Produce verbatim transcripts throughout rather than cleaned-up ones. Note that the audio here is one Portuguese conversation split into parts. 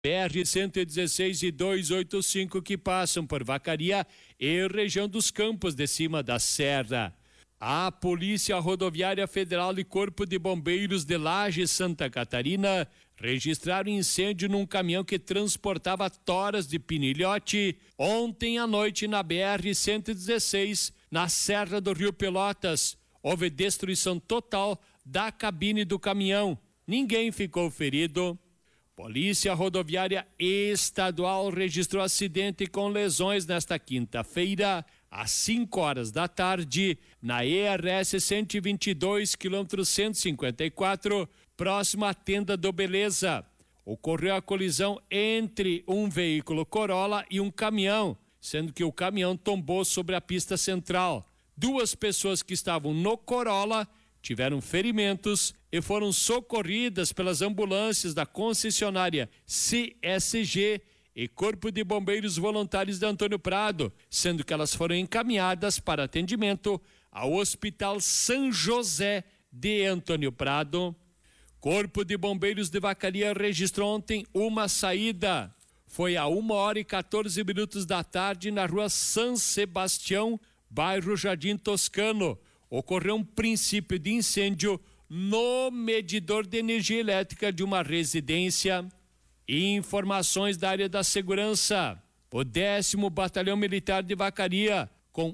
B R cento e dezesseis e duzentos e oitenta e cinco que passam por Vacaria e região dos Campos de Cima da Serra. A Polícia Rodoviária Federal e Corpo de Bombeiros de Lages, Santa Catarina, registraram incêndio num caminhão que transportava toras de pinilhote ontem à noite na B R cento e dezesseis, na Serra do Rio Pelotas. Houve destruição total da cabine do caminhão. Ninguém ficou ferido. Polícia Rodoviária Estadual registrou acidente com lesões nesta quinta-feira, às cinco horas da tarde, na E R S cento e vinte e dois, quilômetro cento e cinquenta e quatro, próximo à Tenda do Beleza. Ocorreu a colisão entre um veículo Corolla e um caminhão, sendo que o caminhão tombou sobre a pista central. Duas pessoas que estavam no Corolla tiveram ferimentos e foram socorridas pelas ambulâncias da concessionária C S G e Corpo de Bombeiros Voluntários de Antônio Prado, sendo que elas foram encaminhadas para atendimento ao Hospital São José de Antônio Prado. Corpo de Bombeiros de Vacaria registrou ontem uma saída. Foi a uma hora e quatorze minutos da tarde na rua São Sebastião, bairro Jardim Toscano. Ocorreu um princípio de incêndio no medidor de energia elétrica de uma residência. Informações da área da segurança. O décimo Batalhão Militar de Vacaria, com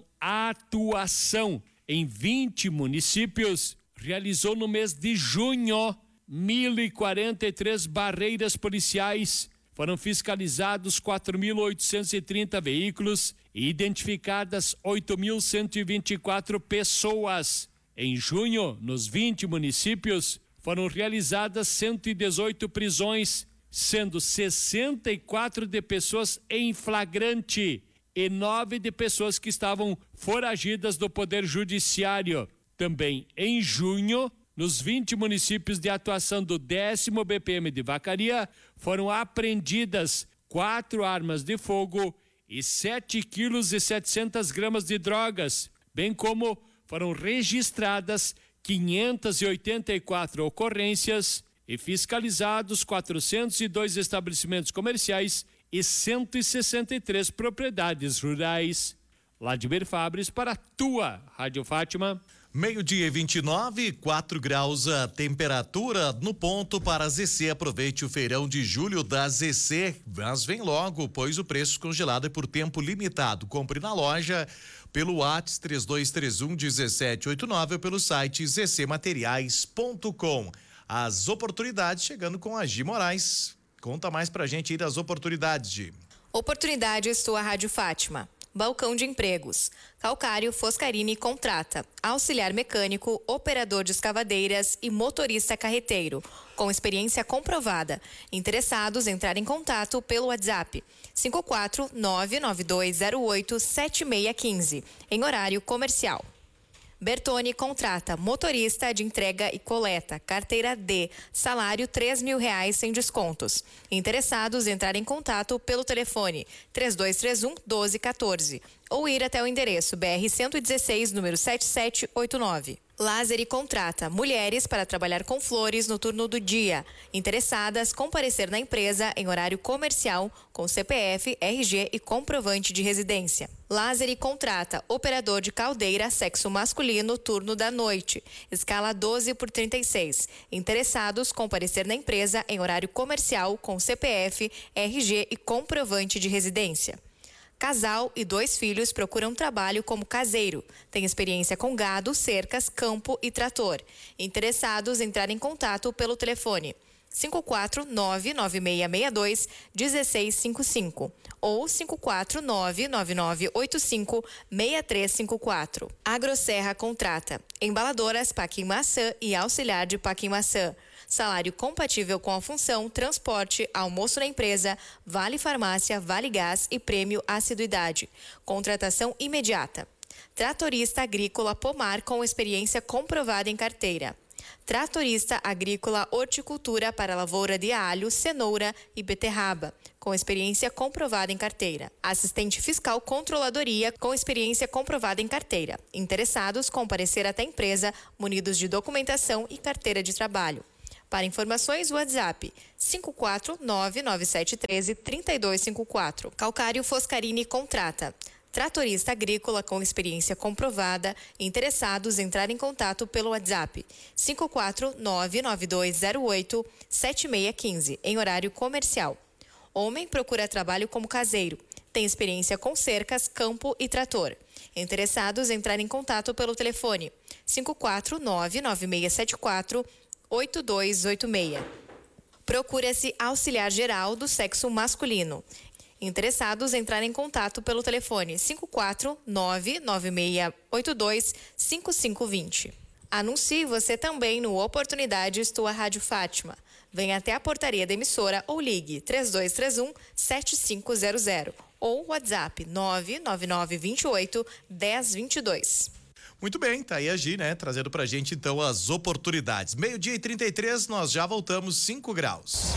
atuação em vinte municípios, realizou no mês de junho mil e quarenta e três barreiras policiais. Foram fiscalizados quatro mil oitocentos e trinta veículos e identificadas oito mil cento e vinte e quatro pessoas. Em junho, nos vinte municípios, foram realizadas cento e dezoito prisões, sendo sessenta e quatro de pessoas em flagrante e nove de pessoas que estavam foragidas do Poder Judiciário. Também em junho, nos vinte municípios de atuação do décimo B P M de Vacaria, foram apreendidas quatro armas de fogo e sete quilos e setecentas gramas de drogas, bem como foram registradas quinhentas e oitenta e quatro ocorrências e fiscalizados quatrocentos e dois estabelecimentos comerciais e cento e sessenta e três propriedades rurais. Vladimir Fabres para a tua Rádio Fátima. Meio-dia e vinte e nove, quatro graus a temperatura no ponto para a Z C. Aproveite o feirão de julho da Z C, mas vem logo, pois o preço congelado é por tempo limitado. Compre na loja pelo WhatsApp três dois três um, um sete oito nove ou pelo site z c materiais ponto com. As oportunidades chegando com a Gi Moraes. Conta mais pra gente aí das oportunidades, Gi. Oportunidades tua Rádio Fátima. Balcão de empregos. Calcário Foscarini contrata auxiliar mecânico, operador de escavadeiras e motorista carreteiro, com experiência comprovada. Interessados, entrar em contato pelo WhatsApp cinco quatro nove nove dois zero oito sete seis um cinco, em horário comercial. Bertone contrata motorista de entrega e coleta, carteira D, salário três mil reais sem descontos. Interessados, entrar em contato pelo telefone três dois três um, doze quatorze ou ir até o endereço B R cento e dezesseis, número sete sete oito nove. Lázari contrata mulheres para trabalhar com flores no turno do dia. Interessadas, comparecer na empresa em horário comercial com C P F, R G e comprovante de residência. Lázari contrata operador de caldeira sexo masculino turno da noite, escala doze por trinta e seis. Interessados, comparecer na empresa em horário comercial com C P F, R G e comprovante de residência. Casal e dois filhos procuram trabalho como caseiro. Tem experiência com gado, cercas, campo e trator. Interessados, entrar em contato pelo telefone cinco quatro nove nove seis seis dois um seis cinco cinco ou cinco quatro nove nove nove oito cinco seis três cinco quatro. Agroserra contrata embaladoras Paquim Maçã e auxiliar de Paquim Maçã. Salário compatível com a função, transporte, almoço na empresa, vale farmácia, vale gás e prêmio assiduidade. Contratação imediata. Tratorista agrícola pomar com experiência comprovada em carteira. Tratorista agrícola horticultura para lavoura de alho, cenoura e beterraba, com experiência comprovada em carteira. Assistente fiscal controladoria com experiência comprovada em carteira. Interessados, comparecer até a empresa munidos de documentação e carteira de trabalho. Para informações, WhatsApp cinco quatro nove nove sete um três três dois cinco quatro. Calcário Foscarini contrata. Tratorista agrícola com experiência comprovada. Interessados, entrar em contato pelo WhatsApp cinco quatro nove nove dois zero oito sete seis um cinco, em horário comercial. Homem procura trabalho como caseiro. Tem experiência com cercas, campo e trator. Interessados, entrar em contato pelo telefone cinco quatro nove nove seis sete quatro oito dois oito seis. Procura-se auxiliar geral do sexo masculino. Interessados, entrar em contato pelo telefone cinco quatro nove nove seis oito dois cinco cinco dois zero. Anuncie você também no Oportunidades Tua Rádio Fátima. Venha até a portaria da emissora ou ligue três dois três um sete cinco zero zero ou WhatsApp nove nove nove dois oito um zero dois dois. Muito bem, tá aí a Gi, né? Trazendo pra gente então as oportunidades. Meio-dia e trinta e três, nós já voltamos, cinco graus.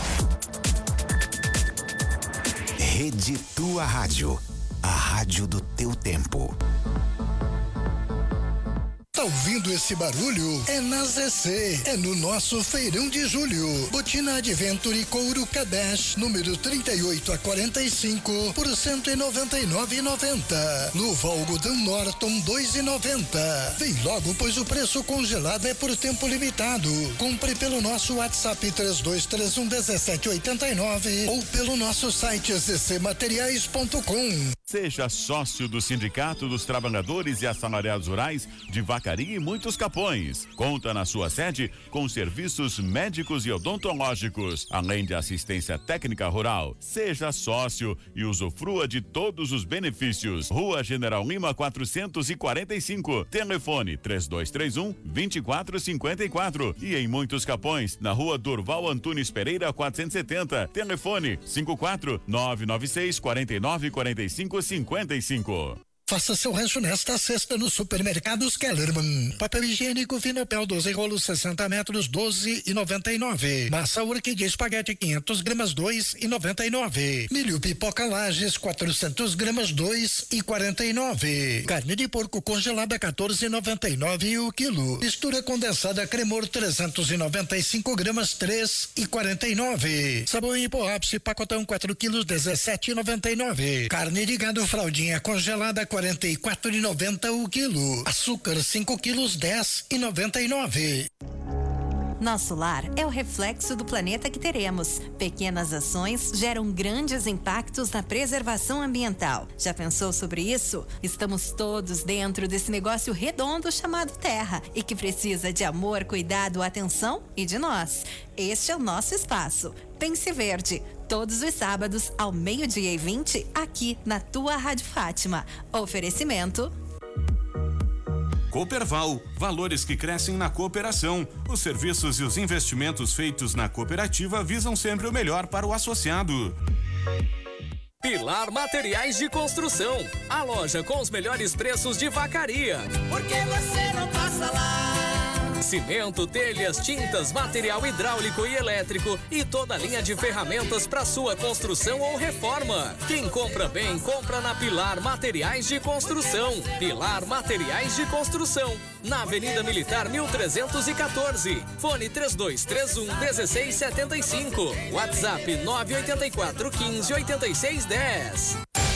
Rede Tua Rádio, a rádio do teu tempo. Tá ouvindo esse barulho? É na Z C, é no nosso feirão de julho. Botina Adventure Couro Kadesh, número trinta e oito a quarenta e cinco, por cento e noventa e nove reais e noventa centavos. Luva algodão Norton, dois reais e noventa centavos. Vem logo, pois o preço congelado é por tempo limitado. Compre pelo nosso WhatsApp três dois três um um sete oito nove ou pelo nosso site z c materiais ponto com. Seja sócio do Sindicato dos Trabalhadores e Assalariados Rurais de Vacaria e Muitos Capões. Conta na sua sede com serviços médicos e odontológicos, além de assistência técnica rural. Seja sócio e usufrua de todos os benefícios. Rua General Lima quatrocentos e quarenta e cinco. Telefone três dois três um dois quatro cinco quatro. E em Muitos Capões, na Rua Durval Antunes Pereira quatrocentos e setenta. Telefone cinco quatro nove nove seis quatro nove quatro cinco cinquenta e cinco. Faça seu rancho nesta sexta no Supermercados Kellerman. Papel higiênico Vinopel doze rolos sessenta metros, doze e noventa e nove. Massa Orquídea Espaguete quinhentas gramas, dois e noventa e nove. Milho Pipoca Lages quatrocentas gramas, dois e quarenta e nove. Carne de porco congelada quatorze e noventa e nove o quilo. Mistura condensada Cremor trezentas e noventa e cinco gramas, três e quarenta e nove. Sabão em pó ápice pacotão quatro quilos, dezessete e noventa e nove. Carne de gado fraldinha congelada quarenta e quatro e noventa o quilo. Açúcar cinco quilos, dez e noventa e nove. Nosso lar é o reflexo do planeta que teremos. Pequenas ações geram grandes impactos na preservação ambiental. Já pensou sobre isso? Estamos todos dentro desse negócio redondo chamado Terra e que precisa de amor, cuidado, atenção e de nós. Este é o nosso espaço. Pense Verde. Todos os sábados, ao meio-dia e vinte, aqui na Tua Rádio Fátima. Oferecimento Cooperval, valores que crescem na cooperação. Os serviços e os investimentos feitos na cooperativa visam sempre o melhor para o associado. Pilar Materiais de Construção, a loja com os melhores preços de Vacaria. Por que você não passa lá? Cimento, telhas, tintas, material hidráulico e elétrico e toda a linha de ferramentas para sua construção ou reforma. Quem compra bem, compra na Pilar Materiais de Construção. Pilar Materiais de Construção, na Avenida Militar mil trezentos e quatorze. Fone três dois três um um seis sete cinco. WhatsApp nove oito quatro quinze oitenta e seis dez.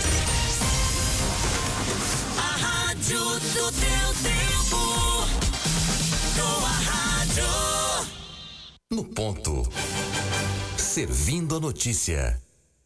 A rádio do teu tempo. Tua Rádio. No ponto. Servindo a notícia.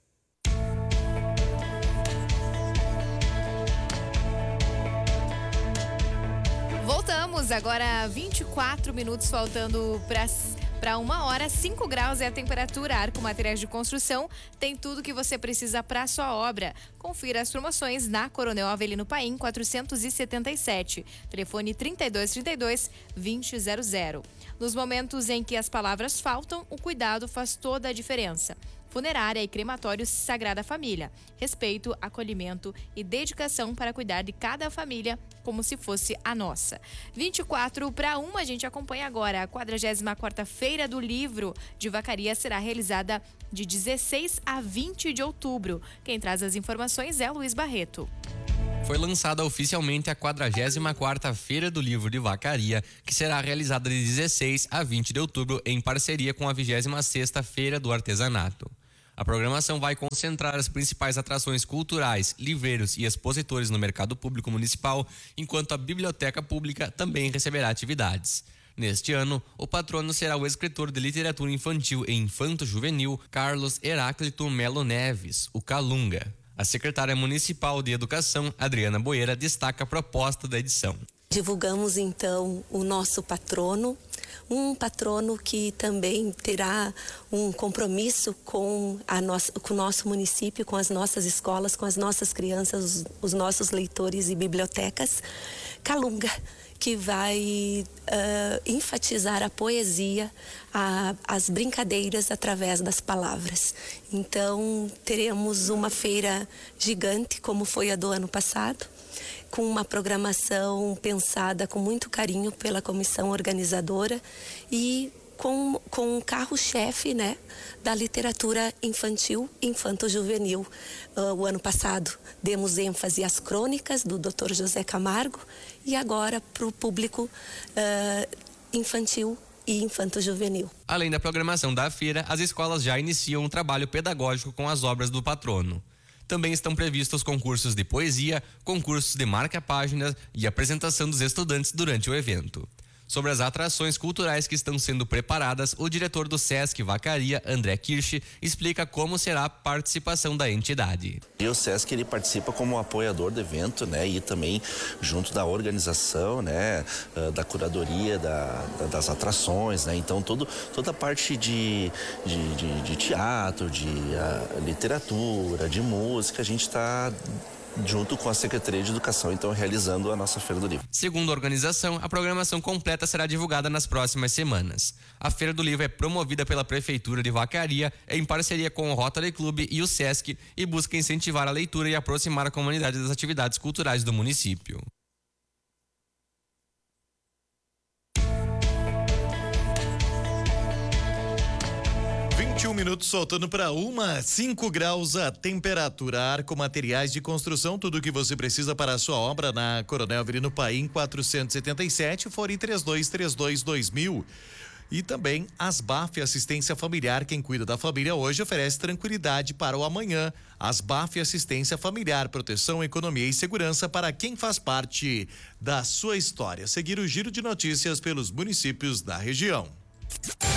Voltamos agora, vinte e quatro minutos faltando para Para uma hora, cinco graus é a temperatura. Arco Materiais de Construção tem tudo que você precisa para sua obra. Confira as promoções na Coronel Avelino Paim, quatrocentos e setenta e sete. Telefone trinta e dois trinta e dois, vinte zero zero. Nos momentos em que as palavras faltam, o cuidado faz toda a diferença. Funerária e crematório Sagrada Família. Respeito, acolhimento e dedicação para cuidar de cada família como se fosse a nossa. vinte e quatro para uma, a gente acompanha agora. A quadragésima quarta Feira do Livro de Vacaria será realizada de dezesseis a vinte de outubro. Quem traz as informações é Luiz Barreto. foi lançada oficialmente a quadragésima quarta Feira do Livro de Vacaria, que será realizada de dezesseis a vinte de outubro em parceria com a vigésima sexta Feira do Artesanato. A programação vai concentrar as principais atrações culturais, livreiros e expositores no mercado público municipal, enquanto a biblioteca pública também receberá atividades. Neste ano, o patrono será o escritor de literatura infantil e infanto-juvenil Carlos Heráclito Melo Neves, o Calunga. A secretária municipal de Educação, Adriana Boeira, destaca a proposta da edição. Divulgamos então o nosso patrono, um patrono que também terá um compromisso com, a nossa, com o nosso município, com as nossas escolas, com as nossas crianças, os, os nossos leitores e bibliotecas. Calunga, que vai uh, enfatizar a poesia, a, as brincadeiras através das palavras. Então, teremos uma feira gigante, como foi a do ano passado, com uma programação pensada com muito carinho pela comissão organizadora e com, com um carro-chefe, né, da literatura infantil e infanto-juvenil. Uh, o ano passado demos ênfase às crônicas do doutor José Camargo e agora para o público uh, infantil e infanto-juvenil. Além da programação da feira, as escolas já iniciam um trabalho pedagógico com as obras do patrono. Também estão previstos concursos de poesia, concursos de marca-páginas e apresentação dos estudantes durante o evento. Sobre as atrações culturais que estão sendo preparadas, o diretor do Sesc Vacaria, André Kirsch, explica como será a participação da entidade. E o Sesc ele participa como apoiador do evento, né, e também junto da organização, né, da curadoria da, da, das atrações, né. Então todo, toda a parte de, de, de, de teatro, de uh, literatura, de música, a gente está junto com a Secretaria de Educação, então, realizando a nossa Feira do Livro. Segundo a organização, a programação completa será divulgada nas próximas semanas. A Feira do Livro é promovida pela Prefeitura de Vacaria em parceria com o Rotary Club e o Sesc e busca incentivar a leitura e aproximar a comunidade das atividades culturais do município. vinte e um minutos faltando para uma, cinco graus a temperatura. Arco Materiais de Construção, tudo o que você precisa para a sua obra na Coronel Avelino Paim quatrocentos e setenta e sete, fone três dois três dois dois mil. E também Asbaf Assistência Familiar, quem cuida da família hoje oferece tranquilidade para o amanhã. Asbaf Assistência Familiar, proteção, economia e segurança para quem faz parte da sua história. Seguir o giro de notícias pelos municípios da região.